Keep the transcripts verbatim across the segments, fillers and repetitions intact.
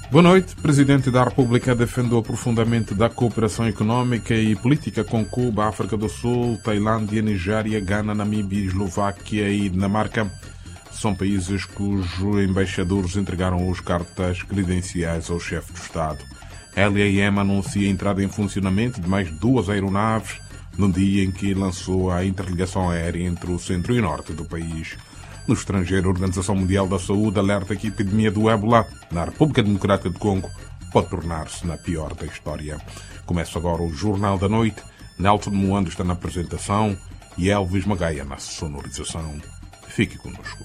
Boa noite. O Presidente da República defendeu o aprofundamento da cooperação econômica e política com Cuba, África do Sul, Tailândia, Nigéria, Gana, Namíbia, Eslováquia e Dinamarca. São países cujos embaixadores entregaram as cartas credenciais ao chefe do Estado. A L A M anuncia a entrada em funcionamento de mais duas aeronaves no dia em que lançou a interligação aérea entre o centro e o norte do país. No estrangeiro, a Organização Mundial da Saúde alerta que a epidemia do ébola na República Democrática do Congo pode tornar-se na pior da história. Começa agora o Jornal da Noite. Nelson Moando está na apresentação e Elvis Magaia na sonorização. Fique conosco.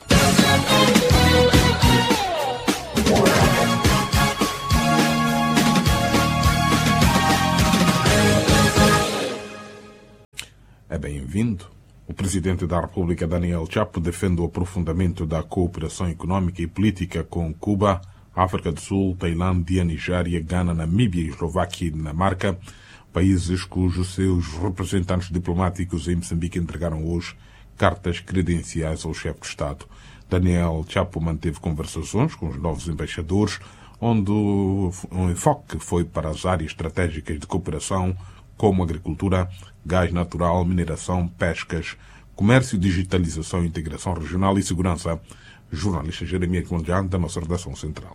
É bem-vindo. O Presidente da República, Daniel Chapo, defende o aprofundamento da cooperação econômica e política com Cuba, África do Sul, Tailândia, Nigéria, Gana, Namíbia, Eslováquia e Dinamarca, países cujos seus representantes diplomáticos em Moçambique entregaram hoje cartas credenciais ao chefe de Estado. Daniel Chapo manteve conversações com os novos embaixadores, onde o enfoque foi para as áreas estratégicas de cooperação, como agricultura, gás natural, mineração, pescas, comércio, digitalização, integração regional e segurança. Jornalista Jeremias Conjan, da nossa redação central.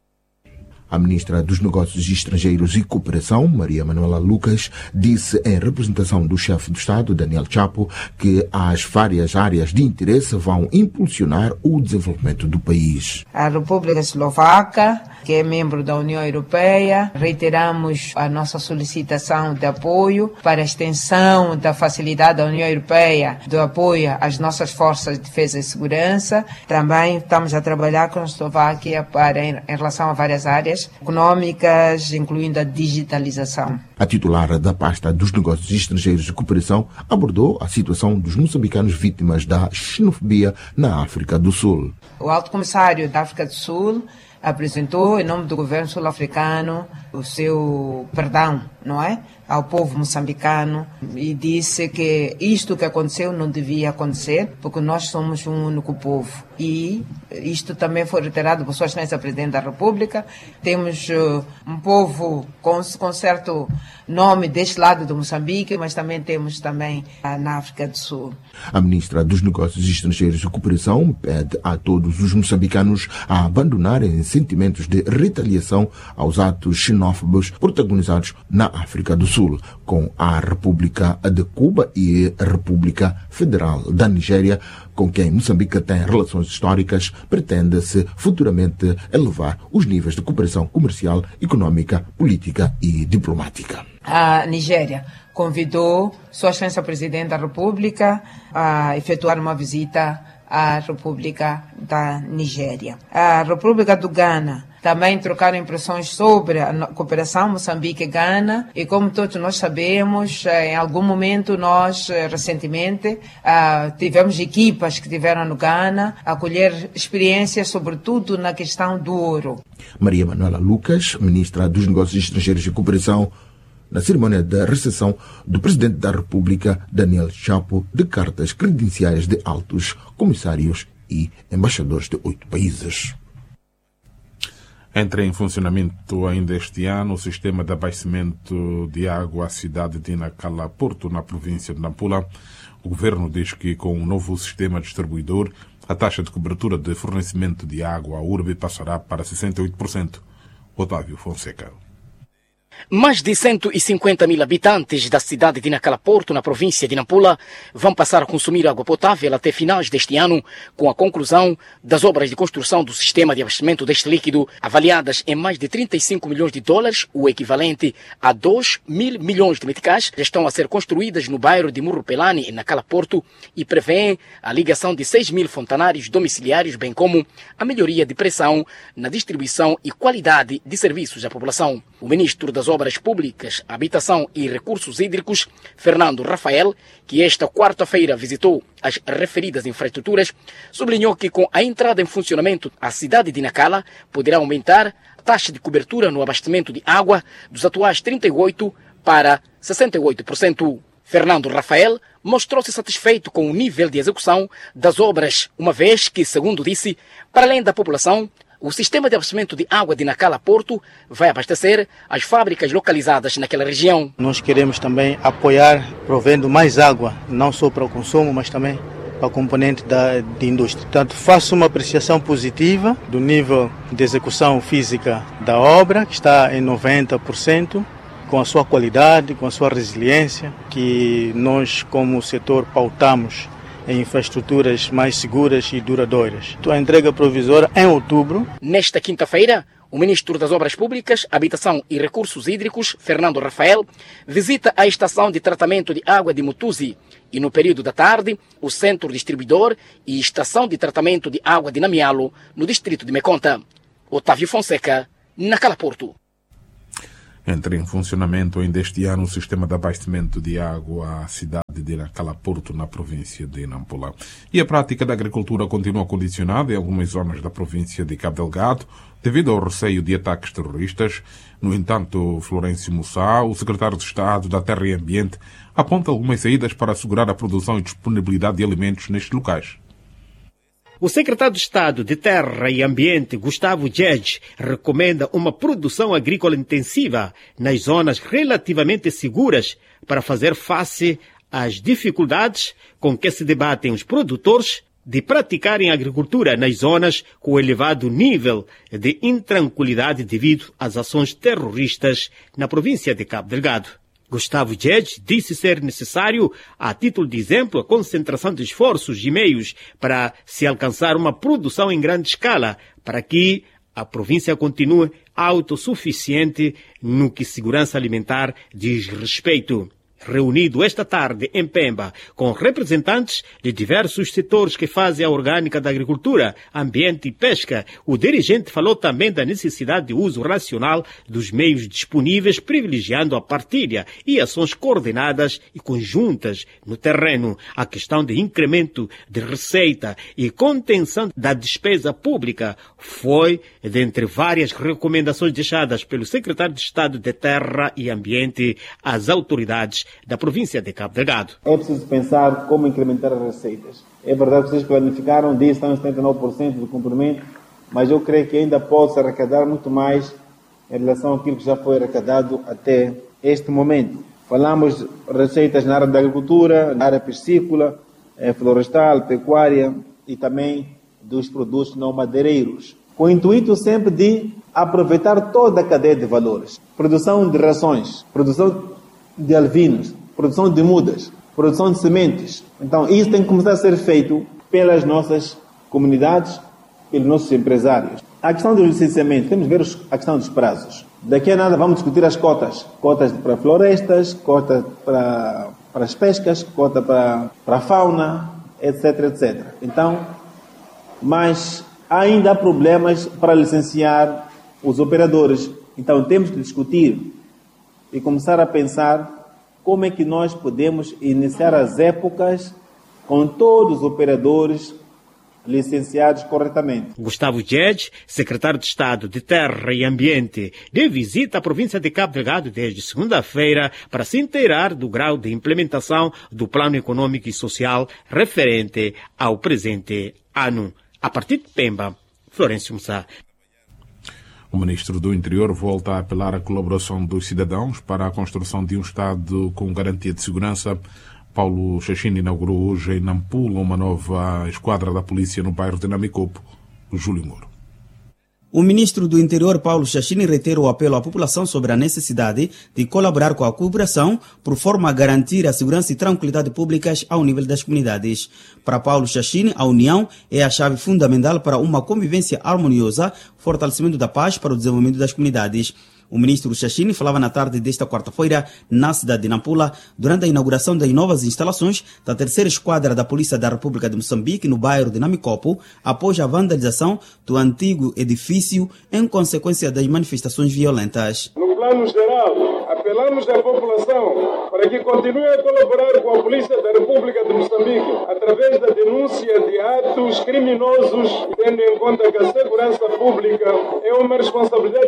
A ministra dos Negócios Estrangeiros e Cooperação, Maria Manuela Lucas, disse em representação do chefe do Estado, Daniel Chapo, que as várias áreas de interesse vão impulsionar o desenvolvimento do país. A República Eslovaca, que é membro da União Europeia, reiteramos a nossa solicitação de apoio para a extensão da facilidade da União Europeia do apoio às nossas forças de defesa e segurança. Também estamos a trabalhar com a Eslováquia para, em, em relação a várias áreas econômicas, incluindo a digitalização. A titular da pasta dos Negócios Estrangeiros e Cooperação abordou a situação dos moçambicanos vítimas da xenofobia na África do Sul. O Alto Comissário da África do Sul apresentou, em nome do governo sul-africano, o seu perdão, não é? Ao povo moçambicano, e disse que isto que aconteceu não devia acontecer, porque nós somos um único povo. E isto também foi reiterado por Sua Excelência Presidente da República. Temos uh, um povo com, com certo nome deste lado do Moçambique, mas também temos também uh, na África do Sul. A ministra dos Negócios Estrangeiros e Cooperação pede a todos os moçambicanos a abandonarem sentimentos de retaliação aos atos xenófobos protagonizados na África do Sul, com a República de Cuba e a República Federal da Nigéria, com quem Moçambique tem relações históricas. Pretende-se futuramente elevar os níveis de cooperação comercial, econômica, política e diplomática. A Nigéria convidou Sua Excelência Presidente da República a efetuar uma visita à República da Nigéria. A República do Gana também trocaram impressões sobre a cooperação Moçambique-Gana, e como todos nós sabemos, em algum momento nós, recentemente, tivemos equipas que estiveram no Gana a colher experiências, sobretudo na questão do ouro. Maria Manuela Lucas, ministra dos Negócios Estrangeiros e Cooperação, na cerimônia da recepção do Presidente da República, Daniel Chapo, de cartas credenciais de altos comissários e embaixadores de oito países. Entra em funcionamento ainda este ano o sistema de abastecimento de água à cidade de Nacala Porto, na província de Nampula. O governo diz que com o novo sistema distribuidor, a taxa de cobertura de fornecimento de água à urbe passará para sessenta e oito por cento. Otávio Fonseca. Mais de cento e cinquenta mil habitantes da cidade de Nacala Porto, na província de Nampula, vão passar a consumir água potável até finais deste ano, com a conclusão das obras de construção do sistema de abastecimento deste líquido, avaliadas em mais de trinta e cinco milhões de dólares, o equivalente a dois mil milhões de meticais, já estão a ser construídas no bairro de Murupelani, em Nacala Porto, e prevêem a ligação de seis mil fontanários domiciliários, bem como a melhoria de pressão na distribuição e qualidade de serviços à população. O ministro das Obras Públicas, Habitação e Recursos Hídricos, Fernando Rafael, que esta quarta-feira visitou as referidas infraestruturas, sublinhou que com a entrada em funcionamento, a cidade de Nacala poderá aumentar a taxa de cobertura no abastecimento de água dos atuais trinta e oito por cento para sessenta e oito por cento. Fernando Rafael mostrou-se satisfeito com o nível de execução das obras, uma vez que, segundo disse, para além da população, O sistema de abastecimento de água de Nacala Porto vai abastecer as fábricas localizadas naquela região. Nós queremos também apoiar, provendo mais água, não só para o consumo, mas também para a componente da, de indústria. Portanto, faço uma apreciação positiva do nível de execução física da obra, que está em noventa por cento, com a sua qualidade, com a sua resiliência, que nós, como setor, pautamos em infraestruturas mais seguras e duradouras. A entrega provisória em outubro. Nesta quinta-feira, o Ministro das Obras Públicas, Habitação e Recursos Hídricos, Fernando Rafael, visita a estação de tratamento de água de Mutuzi e, no período da tarde, o Centro Distribuidor e Estação de Tratamento de Água de Namialo, no distrito de Meconta. Otávio Fonseca, Nacala Porto. Entra em funcionamento ainda este ano o sistema de abastecimento de água à cidade de Nacala Porto, na província de Nampula. E a prática da agricultura continua condicionada em algumas zonas da província de Cabo Delgado, devido ao receio de ataques terroristas. No entanto, Florencio Mussá, o secretário de Estado da Terra e Ambiente, aponta algumas saídas para assegurar a produção e disponibilidade de alimentos nestes locais. O secretário de Estado de Terra e Ambiente, Gustavo Jedge, recomenda uma produção agrícola intensiva nas zonas relativamente seguras para fazer face às dificuldades com que se debatem os produtores de praticarem agricultura nas zonas com elevado nível de intranquilidade devido às ações terroristas na província de Cabo Delgado. Gustavo Jedge disse ser necessário, a título de exemplo, a concentração de esforços e meios para se alcançar uma produção em grande escala, para que a província continue autossuficiente no que segurança alimentar diz respeito. Reunido esta tarde em Pemba com representantes de diversos setores que fazem a orgânica da agricultura, ambiente e pesca, o dirigente falou também da necessidade de uso racional dos meios disponíveis, privilegiando a partilha e ações coordenadas e conjuntas no terreno. A questão de incremento de receita e contenção da despesa pública foi dentre várias recomendações deixadas pelo secretário de Estado de Terra e Ambiente às autoridades da província de Cabo Delgado. É preciso pensar como incrementar as receitas. É verdade que vocês planificaram, dizem que estão em setenta e nove por cento do cumprimento, mas eu creio que ainda pode-se arrecadar muito mais em relação àquilo que já foi arrecadado até este momento. Falamos de receitas na área da agricultura, na área piscícola, florestal, pecuária e também dos produtos não madeireiros, com o intuito sempre de aproveitar toda a cadeia de valores. Produção de rações, produção de alvinos, produção de mudas, produção de sementes. Então, isso tem que começar a ser feito pelas nossas comunidades, pelos nossos empresários. A questão do licenciamento, temos que ver a questão dos prazos. Daqui a nada vamos discutir as cotas. Cotas para florestas, cotas para, para as pescas, cota para, para a fauna, etc, etcétera. Então, mas ainda há problemas para licenciar os operadores. Então, temos que discutir e começar a pensar como é que nós podemos iniciar as épocas com todos os operadores licenciados corretamente. Gustavo Jedge, secretário de Estado de Terra e Ambiente, de visita à província de Cabo Delgado desde segunda-feira para se inteirar do grau de implementação do Plano Econômico e Social referente ao presente ano. A partir de Pemba, Florencio Mussá. O Ministro do Interior volta a apelar à colaboração dos cidadãos para a construção de um Estado com garantia de segurança. Paulo Chachine inaugurou hoje em Nampula uma nova esquadra da polícia no bairro de Namicopo. Júlio Moro. O ministro do Interior, Paulo Chachine, reitera o apelo à população sobre a necessidade de colaborar com a cooperação por forma a garantir a segurança e tranquilidade públicas ao nível das comunidades. Para Paulo Chachine, a união é a chave fundamental para uma convivência harmoniosa, fortalecimento da paz para o desenvolvimento das comunidades. O ministro Chachine falava na tarde desta quarta-feira na cidade de Nampula, durante a inauguração das novas instalações da terceira esquadra da Polícia da República de Moçambique no bairro de Namicopo, após a vandalização do antigo edifício em consequência das manifestações violentas. No plano geral, apelamos à população para que continue a colaborar com a Polícia da República de Moçambique através da denúncia de atos criminosos, tendo em conta que a segurança pública é uma responsabilidade coletiva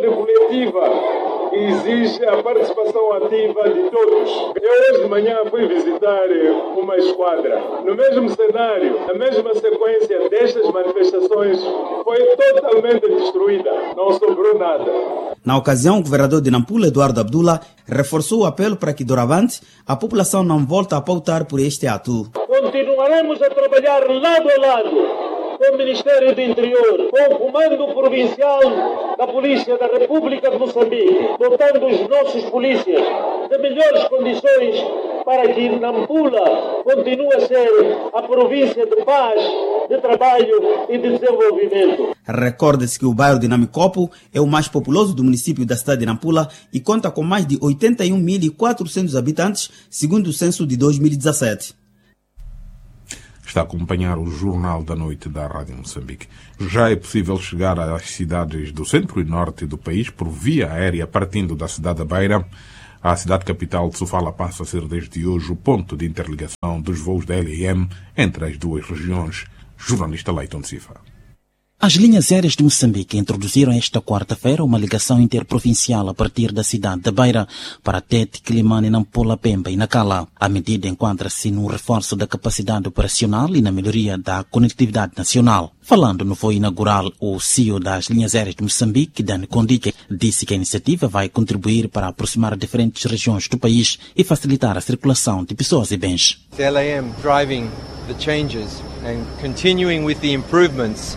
coletiva que exige a participação ativa de todos. Eu hoje de manhã fui visitar uma esquadra. No mesmo cenário, na mesma sequência destas manifestações, foi totalmente destruída. Não sobrou nada. Na ocasião, o governador de Nampula, Eduardo Abdullah, reforçou o apelo para que, doravante, a população não volte a pautar por este ato. Continuaremos a trabalhar lado a lado com o Ministério do Interior, com o Comando Provincial da Polícia da República de Moçambique, dotando os nossos polícias de melhores condições para que Nampula continue a ser a província de paz, de trabalho e de desenvolvimento. Recorde-se que o bairro de Namicopo é o mais populoso do município da cidade de Nampula e conta com mais de oitenta e um mil e quatrocentos habitantes, segundo o censo de dois mil e dezessete. Está a acompanhar o Jornal da Noite da Rádio Moçambique. Já é possível chegar às cidades do centro e norte do país por via aérea partindo da cidade da Beira. A cidade capital de Sofala passa a ser desde hoje o ponto de interligação dos voos da L A M entre as duas regiões. Jornalista Leiton Cifa. As linhas aéreas de Moçambique introduziram esta quarta-feira uma ligação interprovincial a partir da cidade da Beira para Tete, Quilimane, Nampula, Pemba e Nacala. A medida enquadra-se no reforço da capacidade operacional e na melhoria da conectividade nacional. Falando no voo inaugural, o C E O das linhas aéreas de Moçambique, Dani Kondique, disse que a iniciativa vai contribuir para aproximar diferentes regiões do país e facilitar a circulação de pessoas e bens. The L A M driving the changes and continuing with the improvements.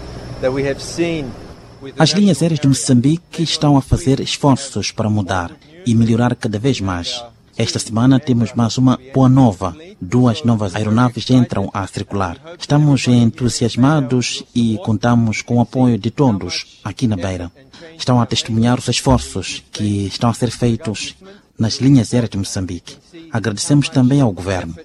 As linhas aéreas de Moçambique estão a fazer esforços para mudar e melhorar cada vez mais. Esta semana temos mais uma boa nova. Duas novas aeronaves entram a circular. Estamos entusiasmados e contamos com o apoio de todos aqui na Beira. Estão a testemunhar os esforços que estão a ser feitos nas linhas aéreas de Moçambique. Agradecemos também ao governo.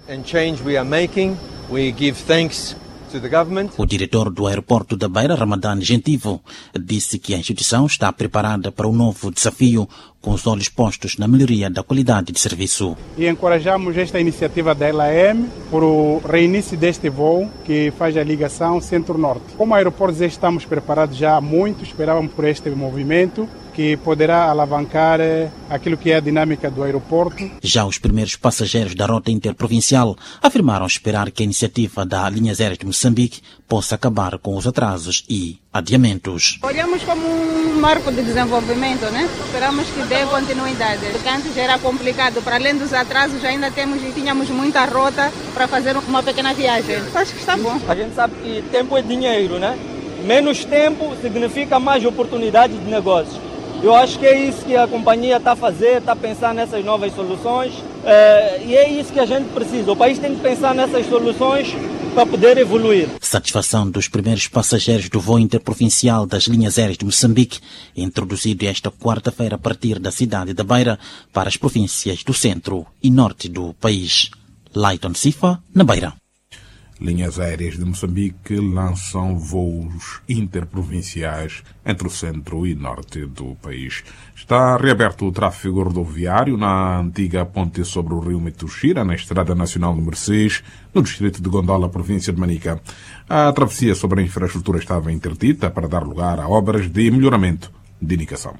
O diretor do aeroporto da Beira, Ramadan Gentivo, disse que a instituição está preparada para um novo desafio com os olhos postos na melhoria da qualidade de serviço. E encorajamos esta iniciativa da L A M por o reinício deste voo que faz a ligação centro-norte. Como aeroportos estamos preparados já há muito, esperávamos por este movimento que poderá alavancar aquilo que é a dinâmica do aeroporto. Já os primeiros passageiros da rota interprovincial afirmaram esperar que a iniciativa da Linhas Aéreas de Moçambique possa acabar com os atrasos e adiamentos. Olhamos como um marco de desenvolvimento, né? Esperamos que dê continuidade, porque antes era complicado. Para além dos atrasos, ainda temos e tínhamos muita rota para fazer uma pequena viagem. Acho que está bom. A gente sabe que tempo é dinheiro, né? Menos tempo significa mais oportunidade de negócios. Eu acho que é isso que a companhia está a fazer, está a pensar nessas novas soluções é, e é isso que a gente precisa. O país tem que pensar nessas soluções para poder evoluir. Satisfação dos primeiros passageiros do voo interprovincial das linhas aéreas de Moçambique, introduzido esta quarta-feira a partir da cidade da Beira para as províncias do centro e norte do país. Leiton Cifa, na Beira. Linhas aéreas de Moçambique lançam voos interprovinciais entre o centro e norte do país. Está reaberto o tráfego rodoviário na antiga ponte sobre o rio Mituxira, na Estrada Nacional número seis, no distrito de Gondola, província de Manica. A travessia sobre a infraestrutura estava interdita para dar lugar a obras de melhoramento de indicação.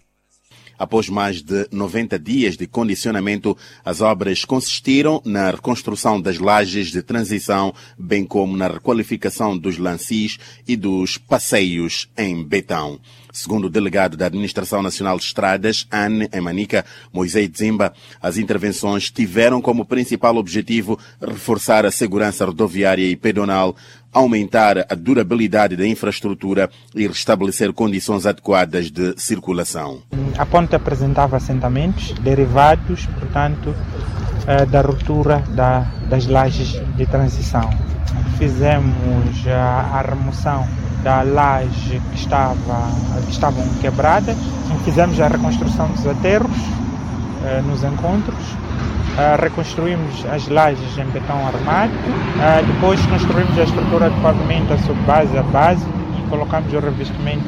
Após mais de noventa dias de condicionamento, as obras consistiram na reconstrução das lajes de transição, bem como na requalificação dos lancis e dos passeios em betão. Segundo o delegado da Administração Nacional de Estradas, Anne Emanica, Moisés Dzimba, as intervenções tiveram como principal objetivo reforçar a segurança rodoviária e pedonal, aumentar a durabilidade da infraestrutura e restabelecer condições adequadas de circulação. A ponte apresentava assentamentos derivados, portanto, da ruptura da, das lajes de transição. Fizemos a, a remoção da laje que, estava, que estavam quebradas, fizemos a reconstrução dos aterros eh, nos encontros, uh, reconstruímos as lajes em betão armado, uh, depois construímos a estrutura de pavimento sob base a base e colocamos o revestimento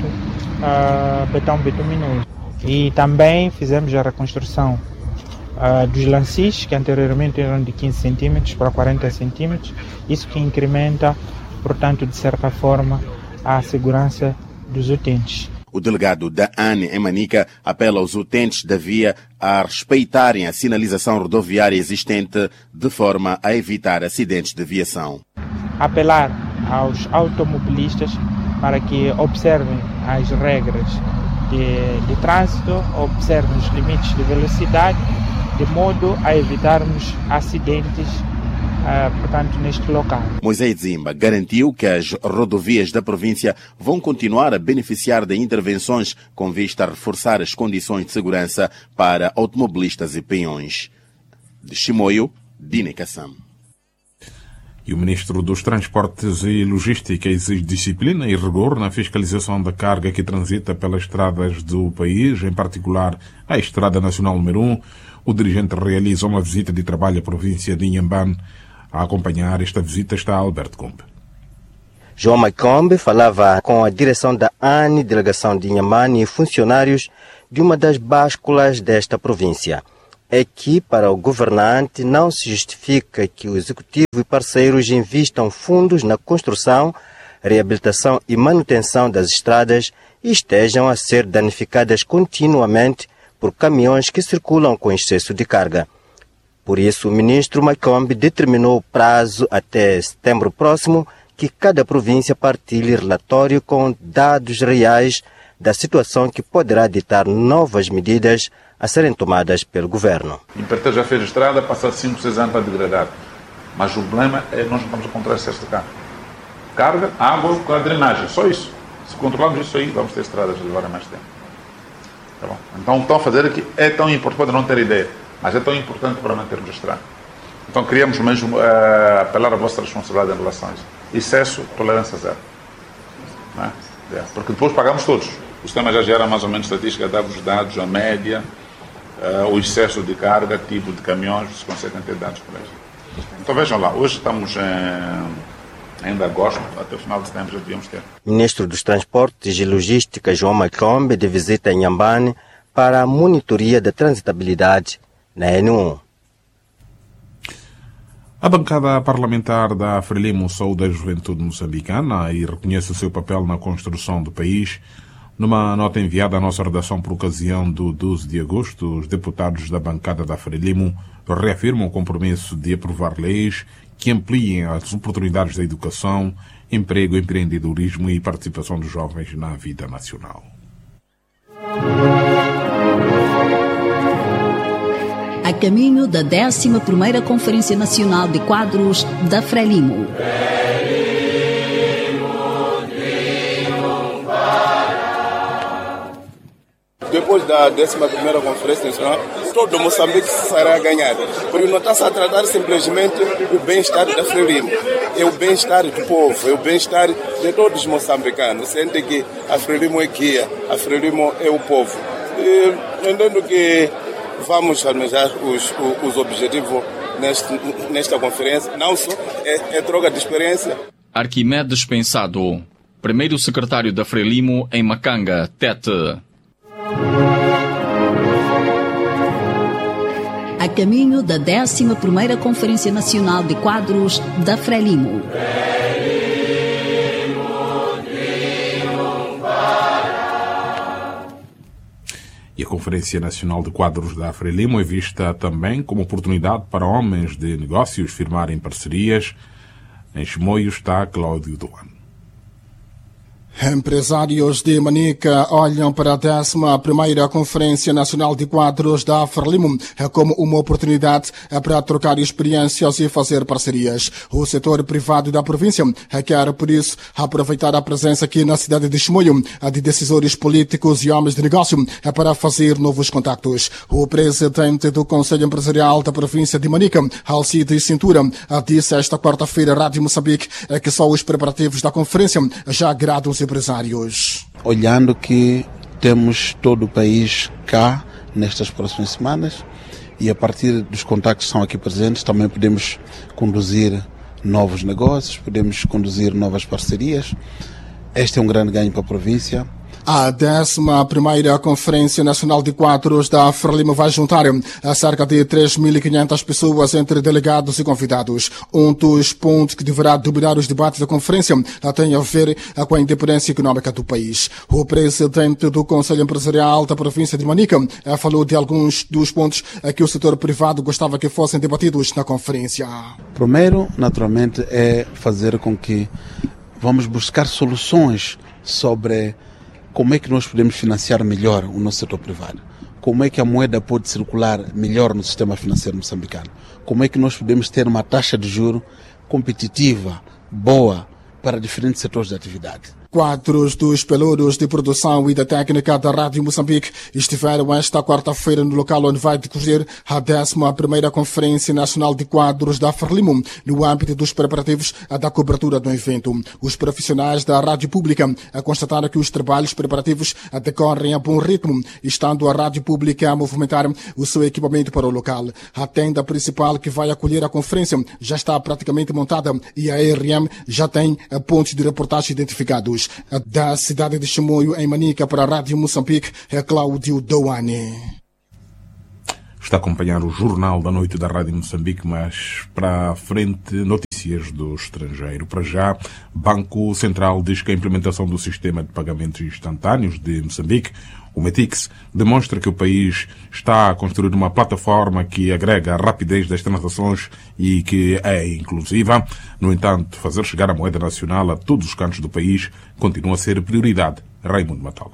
uh, betão bituminoso. E também fizemos a reconstrução uh, dos lancis, que anteriormente eram de quinze centímetros para quarenta centímetros, isso que incrementa, portanto, de certa forma, a segurança dos utentes. O delegado da ANE em Manica apela aos utentes da via a respeitarem a sinalização rodoviária existente de forma a evitar acidentes de viação. Apelar aos automobilistas para que observem as regras de, de trânsito, observem os limites de velocidade, de modo a evitarmos acidentes Uh, portanto, neste local. Moisés Zimba garantiu que as rodovias da província vão continuar a beneficiar de intervenções com vista a reforçar as condições de segurança para automobilistas e peões. De Chimoio, Dine Kassam. E o Ministro dos Transportes e Logística exige disciplina e rigor na fiscalização da carga que transita pelas estradas do país, em particular a Estrada Nacional número um. O dirigente realiza uma visita de trabalho à província de Inhambane. A acompanhar esta visita está Alberto Combe. João Maikombe falava com a direção da ANE, delegação de Inhambane e funcionários de uma das básculas desta província. É que, para o governante, não se justifica que o executivo e parceiros investam fundos na construção, reabilitação e manutenção das estradas e estejam a ser danificadas continuamente por caminhões que circulam com excesso de carga. Por isso, o ministro Maikombe determinou o prazo até setembro próximo que cada província partilhe relatório com dados reais da situação que poderá ditar novas medidas a serem tomadas pelo governo. O empreiteiro já fez a estrada, passa cinco, seis anos para degradar. Mas o problema é que nós não estamos a controlar excesso de carga. Carga, água, com a drenagem, só isso. Se controlarmos isso aí, vamos ter estradas a levar mais tempo. Tá bom? Então, o que estão a fazer aqui é tão importante, pode não ter ideia, mas é tão importante para mantermos a estrada. Então, queríamos mesmo uh, apelar a vossa responsabilidade em relação a isso. Excesso, tolerância zero. Não é? É, porque depois pagamos todos. O sistema já gera mais ou menos estatística, dá-vos dados, a média, uh, o excesso de carga, tipo de caminhões, se conseguem ter dados por aí. Então, vejam lá, hoje estamos em, ainda agosto, até o final de setembro já devíamos ter. Ministro dos Transportes e Logística, João Maikombe, de visita em Inhambane para a monitoria da transitabilidade na N um. A bancada parlamentar da Frelimo saúda a juventude moçambicana e reconhece o seu papel na construção do país. Numa nota enviada à nossa redação por ocasião do doze de agosto, os deputados da bancada da Frelimo reafirmam o compromisso de aprovar leis que ampliem as oportunidades da educação, emprego, empreendedorismo e participação dos jovens na vida nacional. A caminho da décima primeira Conferência Nacional de Quadros da Frelimo. Depois da décima primeira Conferência Nacional, todo Moçambique será a ganhar. Porque não está-se a tratar simplesmente o bem-estar da Frelimo. É o bem-estar do povo, é o bem-estar de todos os moçambicanos. Sente que a Frelimo é guia, a Frelimo é o povo. E, entendo que vamos almejar os, os objetivos neste, nesta conferência. Não só é, é troca de experiência. Arquimedes Pensado, primeiro secretário da Frelimo em Macanga, Tete. A caminho da décima primeira Conferência Nacional de Quadros da Frelimo. E a Conferência Nacional de Quadros da Frelimo é vista também como oportunidade para homens de negócios firmarem parcerias. Em Chimoio está Cláudio Duan. Empresários de Manica olham para a décima primeira Conferência Nacional de Quadros da Frelimo como uma oportunidade para trocar experiências e fazer parcerias. O setor privado da província quer, por isso, aproveitar a presença aqui na cidade de Chimoio de decisores políticos e homens de negócio para fazer novos contactos. O presidente do Conselho Empresarial da província de Manica, Alcides Cintura, disse esta quarta-feira à Rádio Moçambique que só os preparativos da conferência já agradam os empresários. Olhando que temos todo o país cá nestas próximas semanas e a partir dos contactos que estão aqui presentes também podemos conduzir novos negócios, podemos conduzir novas parcerias. Este é um grande ganho para a província. A décima primeira Conferência Nacional de Quadros da Frelimo vai juntar a cerca de três mil e quinhentas pessoas entre delegados e convidados. Um dos pontos que deverá dominar os debates da conferência tem a ver com a independência econômica do país. O presidente do Conselho Empresarial da província de Manica falou de alguns dos pontos que o setor privado gostava que fossem debatidos na conferência. Primeiro, naturalmente, é fazer com que vamos buscar soluções sobre como é que nós podemos financiar melhor o nosso setor privado, como é que a moeda pode circular melhor no sistema financeiro moçambicano, como é que nós podemos ter uma taxa de juros competitiva, boa, para diferentes setores de atividade. Quadros dos pelouros de produção e da técnica da Rádio Moçambique estiveram esta quarta-feira no local onde vai decorrer a décima primeira Conferência Nacional de Quadros da Frelimo, no âmbito dos preparativos da cobertura do evento. Os profissionais da Rádio Pública constataram que os trabalhos preparativos decorrem a bom ritmo, estando a Rádio Pública a movimentar o seu equipamento para o local. A tenda principal que vai acolher a conferência já está praticamente montada e a R M já tem pontos de reportagem identificados. Da cidade de Chimoio, em Manica, para a Rádio Moçambique, é Cláudio Douane. Está a acompanhar o Jornal da Noite da Rádio Moçambique, mas para a frente, notícias do estrangeiro. Para já, Banco Central diz que a implementação do sistema de pagamentos instantâneos de Moçambique, o METIX, demonstra que o país está a construir uma plataforma que agrega a rapidez das transações e que é inclusiva. No entanto, fazer chegar a moeda nacional a todos os cantos do país continua a ser prioridade. Raimundo Matola.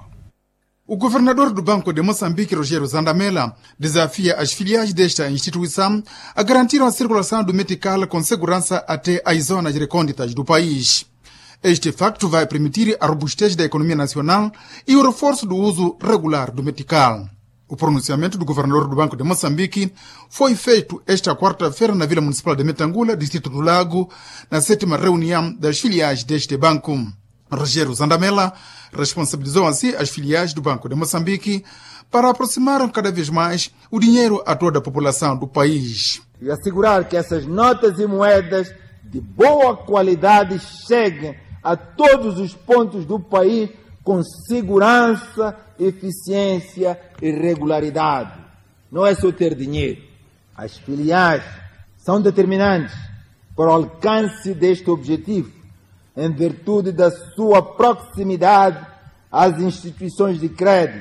O governador do Banco de Moçambique, Rogério Zandamela, desafia as filiais desta instituição a garantir a circulação do metical com segurança até as zonas recônditas do país. Este facto vai permitir a robustez da economia nacional e o reforço do uso regular do metical. O pronunciamento do governador do Banco de Moçambique foi feito esta quarta-feira na Vila Municipal de Metangula, distrito do Lago, na sétima reunião das filiais deste banco. Rogério Zandamela responsabilizou assim as filiais do Banco de Moçambique para aproximar cada vez mais o dinheiro a toda a população do país. E assegurar que essas notas e moedas de boa qualidade cheguem a todos os pontos do país com segurança, eficiência e regularidade. Não é só ter dinheiro. As filiais são determinantes para o alcance deste objetivo, em virtude da sua proximidade às instituições de crédito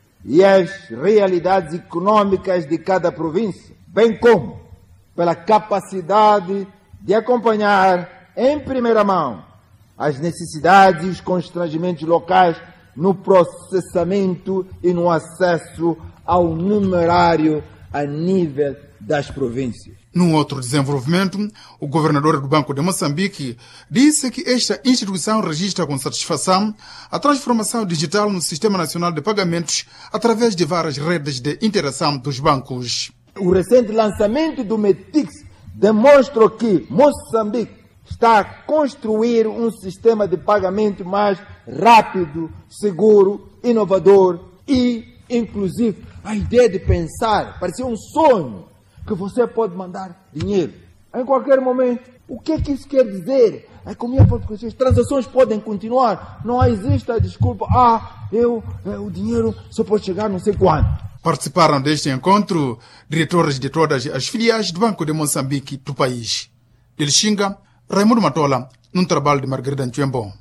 e às realidades econômicas de cada província, bem como pela capacidade de acompanhar em primeira mão as necessidades e os constrangimentos locais no processamento e no acesso ao numerário a nível das províncias. Num outro desenvolvimento, o governador do Banco de Moçambique disse que esta instituição registra com satisfação a transformação digital no Sistema Nacional de Pagamentos através de várias redes de interação dos bancos. O recente lançamento do METIX demonstra que Moçambique está a construir um sistema de pagamento mais rápido, seguro, inovador e inclusivo. A ideia de pensar, parecia um sonho, que você pode mandar dinheiro em qualquer momento. O que é que isso quer dizer? A economia pode crescer, as transações podem continuar. Não existe a desculpa, ah, eu, o dinheiro só pode chegar não sei quando. Participaram deste encontro diretores de todas as filiais do Banco de Moçambique do país. De Lixinga, Raimundo Matola, num trabalho de Margarida Nchembo.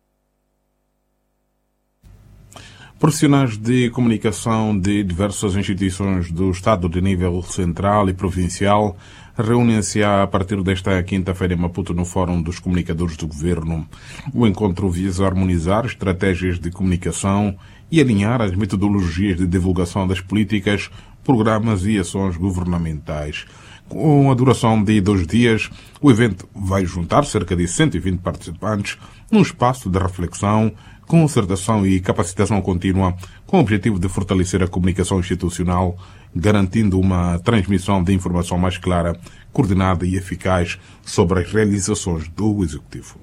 Profissionais de comunicação de diversas instituições do Estado de nível central e provincial reúnem-se a partir desta quinta-feira em Maputo no Fórum dos Comunicadores do Governo. O encontro visa harmonizar estratégias de comunicação e alinhar as metodologias de divulgação das políticas, programas e ações governamentais. Com a duração de dois dias, o evento vai juntar cerca de cento e vinte participantes num espaço de reflexão, concertação e capacitação contínua com o objetivo de fortalecer a comunicação institucional, garantindo uma transmissão de informação mais clara, coordenada e eficaz sobre as realizações do Executivo.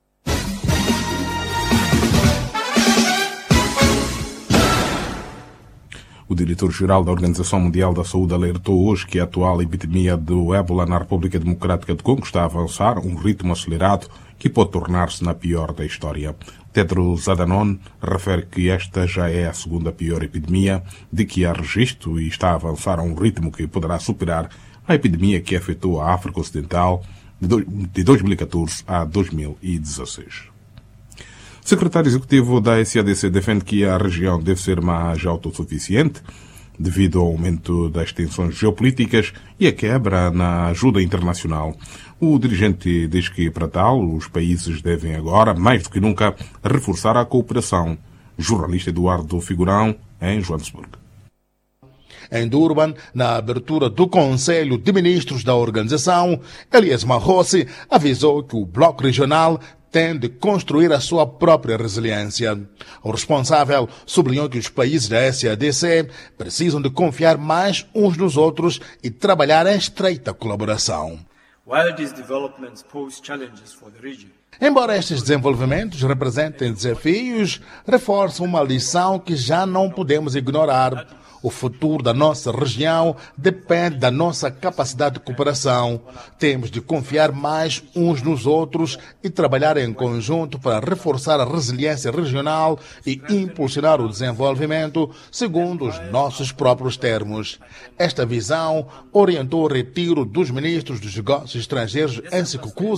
O diretor-geral da Organização Mundial da Saúde alertou hoje que a atual epidemia do ébola na República Democrática do Congo está a avançar a um ritmo acelerado que pode tornar-se na pior da história. Tedros Adhanom refere que esta já é a segunda pior epidemia de que há registro e está a avançar a um ritmo que poderá superar a epidemia que afetou a África Ocidental de dois mil e catorze a dois mil e dezesseis. O secretário executivo da S A D C defende que a região deve ser mais autossuficiente devido ao aumento das tensões geopolíticas e a quebra na ajuda internacional. O dirigente diz que, para tal, os países devem agora, mais do que nunca, reforçar a cooperação. Jornalista Eduardo Figurão, em Joanesburgo. Em Durban, na abertura do Conselho de Ministros da organização, Elias Marrossi avisou que o Bloco Regional tem de construir a sua própria resiliência. O responsável sublinhou que os países da S A D C precisam de confiar mais uns nos outros e trabalhar em estreita colaboração. While these developments pose challenges for the region, embora estes desenvolvimentos representem desafios, reforçam uma lição que já não podemos ignorar. O futuro da nossa região depende da nossa capacidade de cooperação. Temos de confiar mais uns nos outros e trabalhar em conjunto para reforçar a resiliência regional e impulsionar o desenvolvimento segundo os nossos próprios termos. Esta visão orientou o retiro dos ministros dos negócios estrangeiros em Secukuz